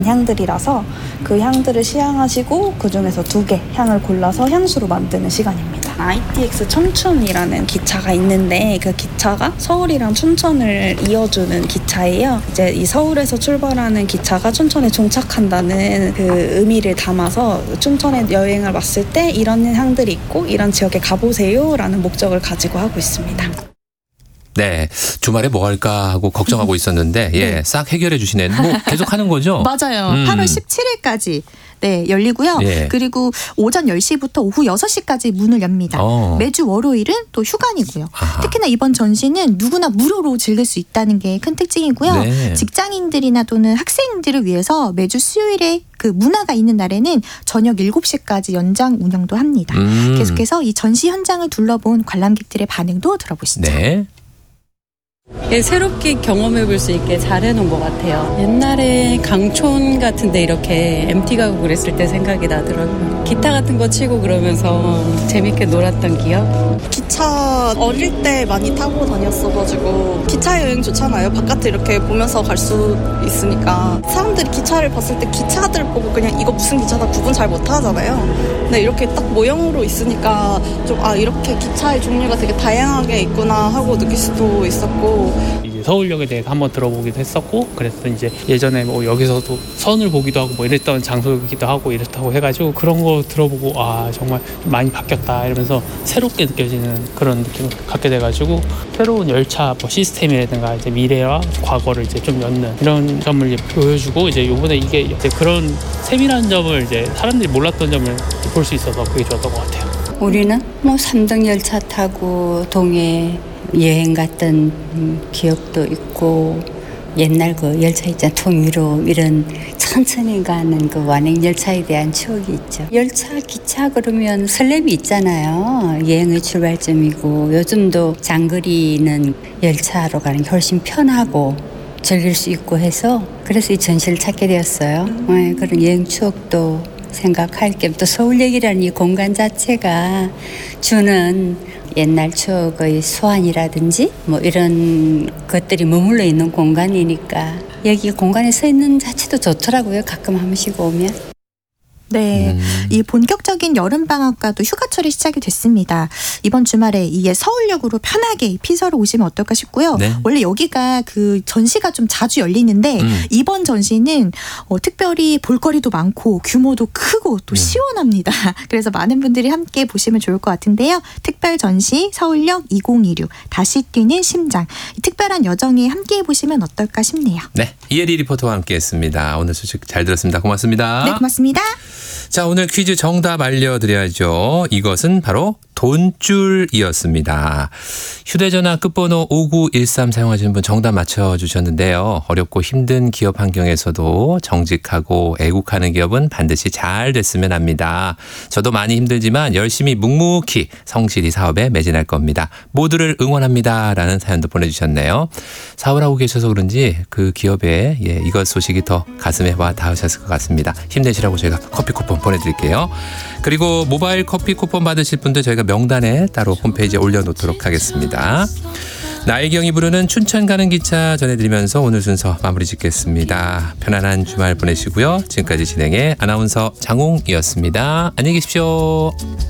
향들이라서 그 향들을 시향하시고 그중에서 2개 향을 골라서 향수로 만드는 시간입니다. ITX 청춘이라는 기차가 있는데 그 기차가 서울이랑 춘천을 이어주는 기차예요. 이제 이 서울에서 출발하는 기차가 춘천에 종착한다는 그 의미를 담아서 춘천에 여행을 왔을 때 이런 향들이 있고 이런 지역에 가보세요 라는 목적을 가지고 하고 있습니다. 네, 주말에 뭐 할까 하고 걱정하고 있었는데 네. 싹 해결해 주시네. 뭐 계속 하는 거죠? 맞아요. 8월 17일까지 열리고요. 예. 그리고 오전 10시부터 오후 6시까지 문을 엽니다. 매주 월요일은 또 휴관이고요. 아하. 특히나 이번 전시는 누구나 무료로 즐길 수 있다는 게 큰 특징이고요. 네. 직장인들이나 또는 학생들을 위해서 매주 수요일에 그 문화가 있는 날에는 저녁 7시까지 연장 운영도 합니다. 계속해서 이 전시 현장을 둘러본 관람객들의 반응도 들어보시죠. 네. 새롭게 경험해볼 수 있게 잘 해놓은 것 같아요. 옛날에 강촌 같은데 이렇게 MT 가고 그랬을 때 생각이 나더라고요. 기타 같은 거 치고 그러면서 재밌게 놀았던 기억. 기차 어릴 때 많이 타고 다녔어가지고 기차 여행 좋잖아요. 바깥에 이렇게 보면서 갈 수 있으니까 사람들이 기차를 봤을 때 기차들 보고 그냥 이거 무슨 기차다 구분 잘 못하잖아요. 근데 이렇게 딱 모형으로 있으니까 좀 이렇게 기차의 종류가 되게 다양하게 있구나 하고 느낄 수도 있었고 이제 서울역에 대해서 한번 들어보기도 했었고 그래서 이제 예전에 뭐 여기서도 선을 보기도 하고 뭐 이랬던 장소이기도 하고 이렇다고 해가지고 그런 거 들어보고 정말 많이 바뀌었다 이러면서 새롭게 느껴지는 그런 느낌을 갖게 돼가지고 새로운 열차 뭐 시스템이라든가 이제 미래와 과거를 이제 좀 엮는 이런 점을 이제 보여주고 이제 요번에 이게 이제 그런 세밀한 점을 이제 사람들이 몰랐던 점을 볼 수 있어서 그게 좋았던 것 같아요. 우리는 뭐 3등 열차 타고 동해 여행 갔던 기억도 있고 옛날 그 열차 있잖아 통유로 이런 천천히 가는 그 완행 열차에 대한 추억이 있죠. 열차 기차 그러면 설렘이 있잖아요. 여행의 출발점이고 요즘도 장거리는 열차로 가는 게 훨씬 편하고 즐길 수 있고 해서 그래서 이 전시를 찾게 되었어요. 그런 여행 추억도 생각할 겸 또 서울역이라는 이 공간 자체가 주는 옛날 추억의 소환이라든지 뭐 이런 것들이 머물러 있는 공간이니까 여기 공간에 서 있는 자체도 좋더라고요. 가끔 한 번씩 오면. 네, 이 본격적인 여름방학과도 휴가철이 시작이 됐습니다. 이번 주말에 이게 서울역으로 편하게 피서로 오시면 어떨까 싶고요. 네. 원래 여기가 그 전시가 좀 자주 열리는데 이번 전시는 특별히 볼거리도 많고 규모도 크고 또 시원합니다. 그래서 많은 분들이 함께 보시면 좋을 것 같은데요. 특별 전시 서울역 2026 다시 뛰는 심장 이 특별한 여정에 함께 보시면 어떨까 싶네요. 네, 이혜리 리포터와 함께했습니다. 오늘 소식 잘 들었습니다. 고맙습니다. 네, 고맙습니다. 자, 오늘 퀴즈 정답 알려드려야죠. 이것은 바로 돈줄이었습니다. 휴대전화 끝번호 5913 사용하시는 분 정답 맞춰주셨는데요. 어렵고 힘든 기업 환경에서도 정직하고 애국하는 기업은 반드시 잘 됐으면 합니다. 저도 많이 힘들지만 열심히 묵묵히 성실히 사업에 매진할 겁니다. 모두를 응원합니다. 라는 사연도 보내주셨네요. 사업을 하고 계셔서 그런지 그 기업에 이것 소식이 더 가슴에 와 닿으셨을 것 같습니다. 힘내시라고 저희가 커피 쿠폰 보내드릴게요. 그리고 모바일 커피 쿠폰 받으실 분들 저희가 명단에 따로 홈페이지에 올려놓도록 하겠습니다. 나혜경이 부르는 춘천 가는 기차 전해드리면서 오늘 순서 마무리 짓겠습니다. 편안한 주말 보내시고요. 지금까지 진행의 아나운서 장홍이었습니다. 안녕히 계십시오.